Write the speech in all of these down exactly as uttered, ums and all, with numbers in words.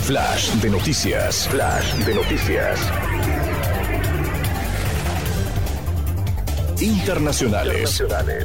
Flash de noticias. Flash de noticias. Internacionales.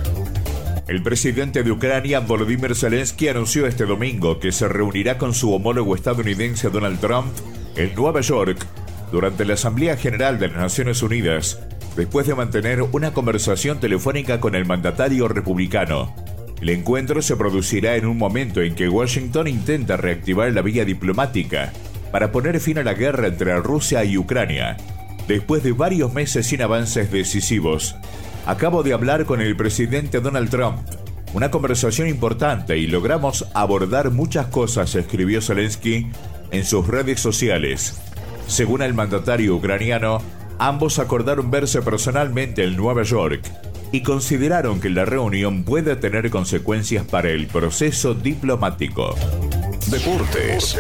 El presidente de Ucrania, Volodymyr Zelensky, anunció este domingo que se reunirá con su homólogo estadounidense Donald Trump en Nueva York durante la Asamblea General de las Naciones Unidas, después de mantener una conversación telefónica con el mandatario republicano. El encuentro se producirá en un momento en que Washington intenta reactivar la vía diplomática para poner fin a la guerra entre Rusia y Ucrania, después de varios meses sin avances decisivos. Acabo de hablar con el presidente Donald Trump. Una conversación importante y logramos abordar muchas cosas, escribió Zelensky en sus redes sociales. Según el mandatario ucraniano, ambos acordaron verse personalmente en Nueva York y consideraron que la reunión puede tener consecuencias para el proceso diplomático. Deportes.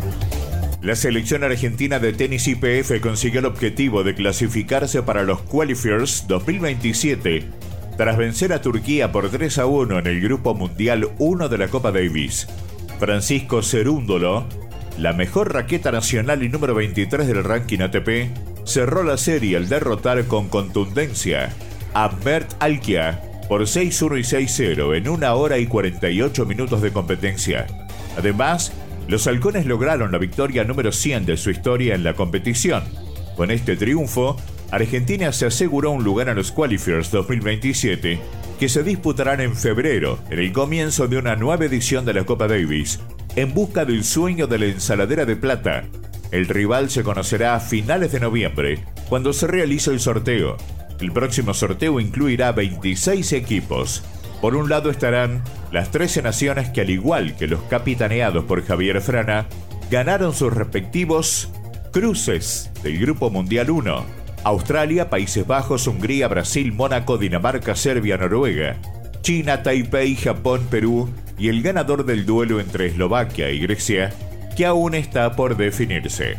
La selección argentina de tenis I P F consiguió el objetivo de clasificarse para los Qualifiers dos mil veintisiete tras vencer a Turquía por tres a uno en el Grupo Mundial uno de la Copa Davis. Francisco Cerúndolo, la mejor raqueta nacional y número veintitrés del ranking A T P, cerró la serie al derrotar con contundencia a Mert Alkia por seis uno y seis cero en una hora y cuarenta y ocho minutos de competencia. Además, los halcones lograron la victoria número cien de su historia en la competición. Con este triunfo, Argentina se aseguró un lugar en los Qualifiers dos mil veintisiete, que se disputarán en febrero, en el comienzo de una nueva edición de la Copa Davis, en busca del sueño de la ensaladera de plata. El rival se conocerá a finales de noviembre, cuando se realice el sorteo. El próximo sorteo incluirá veintiséis equipos. Por un lado estarán las trece naciones que, al igual que los capitaneados por Javier Frana, ganaron sus respectivos cruces del Grupo Mundial uno. Australia, Países Bajos, Hungría, Brasil, Mónaco, Dinamarca, Serbia, Noruega, China, Taipei, Japón, Perú y el ganador del duelo entre Eslovaquia y Grecia, que aún está por definirse.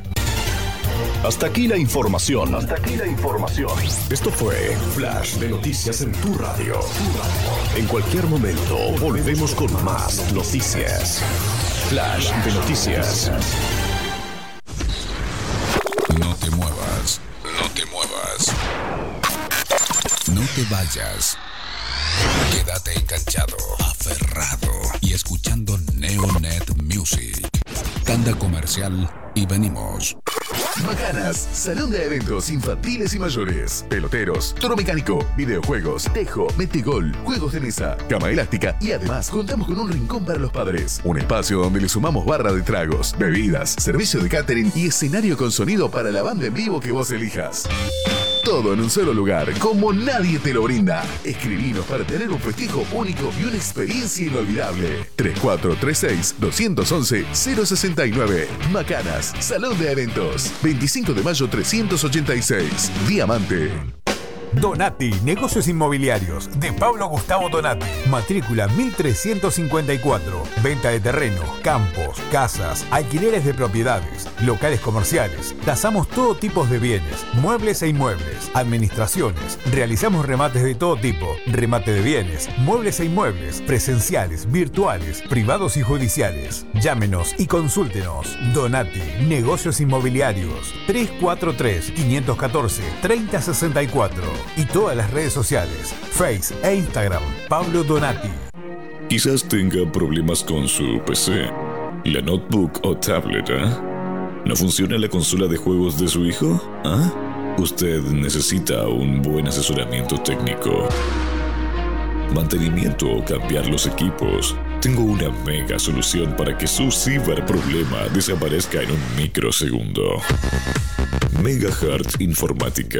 Hasta aquí la información. Hasta aquí la información. Esto fue Flash de Noticias en tu radio. En cualquier momento volvemos con más noticias. Flash de Noticias. No te muevas. No te muevas. No te vayas. Quédate enganchado, aferrado y escuchando Neonet Music. Tanda comercial y venimos. Macanas, salón de eventos infantiles y mayores, peloteros, toro mecánico, videojuegos, tejo, metegol, juegos de mesa, cama elástica y además contamos con un rincón para los padres. Un espacio donde le sumamos barra de tragos, bebidas, servicio de catering y escenario con sonido para la banda en vivo que vos elijas. Todo en un solo lugar, como nadie te lo brinda. Escribinos para tener un festejo único y una experiencia inolvidable. tres cuatro tres seis, dos uno uno, cero seis nueve. Macanas, Salón de Eventos. veinticinco de mayo trescientos ochenta y seis. Diamante. Donati, negocios inmobiliarios, de Pablo Gustavo Donati. Matrícula mil trescientos cincuenta y cuatro. Venta de terreno, campos, casas, alquileres de propiedades, locales comerciales. Tasamos todo tipo de bienes, muebles e inmuebles, administraciones. Realizamos remates de todo tipo, remate de bienes, muebles e inmuebles, presenciales, virtuales, privados y judiciales. Llámenos y consúltenos. Donati, negocios inmobiliarios. tres cuatro tres, cinco uno cuatro, tres cero seis cuatro. Y todas las redes sociales, Face e Instagram, Pablo Donati. Quizás tenga problemas con su P C, la notebook o tablet, ¿eh? ¿No funciona la consola de juegos de su hijo? ¿Ah? Usted necesita un buen asesoramiento técnico, mantenimiento o cambiar los equipos. Tengo una mega solución para que su ciberproblema desaparezca en un microsegundo. Megahart Informática.